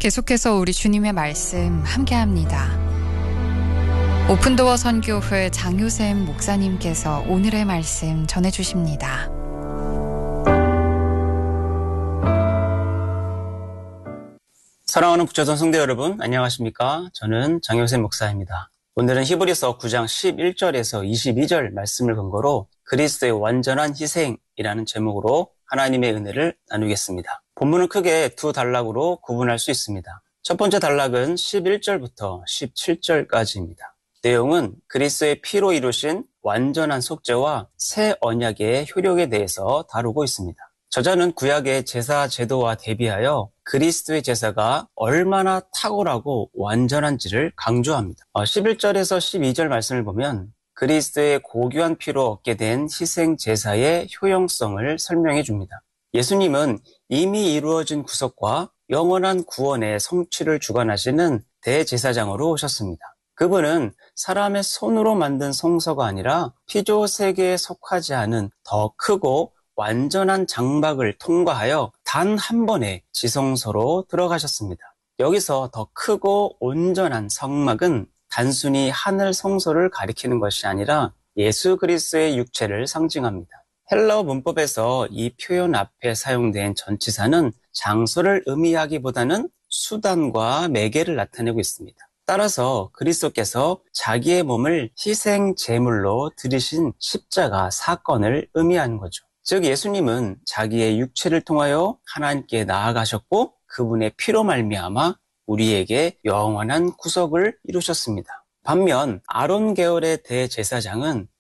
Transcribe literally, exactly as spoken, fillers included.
계속해서 우리 주님의 말씀 함께합니다. 오픈도어 선교회 장효샘 목사님께서 오늘의 말씀 전해주십니다. 사랑하는 북조선 성도 여러분, 안녕하십니까? 저는 장효샘 목사입니다. 오늘은 히브리서 구 장 십일 절에서 이십이 절 말씀을 근거로 그리스도의 완전한 희생이라는 제목으로 하나님의 은혜를 나누겠습니다. 본문은 크게 두 단락으로 구분할 수 있습니다. 첫 번째 단락은 십일 절부터 십칠 절까지입니다. 내용은 그리스도의 피로 이루신 완전한 속죄와 새 언약의 효력에 대해서 다루고 있습니다. 저자는 구약의 제사 제도와 대비하여 그리스도의 제사가 얼마나 탁월하고 완전한지를 강조합니다. 십일 절에서 십이 절 말씀을 보면 그리스도의 고귀한 피로 얻게 된 희생 제사의 효용성을 설명해 줍니다. 예수님은 이미 이루어진 구속과 영원한 구원의 성취를 주관하시는 대제사장으로 오셨습니다. 그분은 사람의 손으로 만든 성소가 아니라 피조 세계에 속하지 않은 더 크고 완전한 장막을 통과하여 단 한 번에 지성소로 들어가셨습니다. 여기서 더 크고 온전한 성막은 단순히 하늘 성소를 가리키는 것이 아니라 예수 그리스도의 육체를 상징합니다. 헬라어 문법에서 이 표현 앞에 사용된 전치사는 장소를 의미하기보다는 수단과 매개를 나타내고 있습니다. 따라서 그리스도께서 자기의 몸을 희생 제물로 드리신 십자가 사건을 의미하는 거죠. 즉 예수님은 자기의 육체를 통하여 하나님께 나아가셨고 그분의 피로 말미암아 우리에게 영원한 구속을 이루셨습니다. 반면 아론 계열의 대제사장은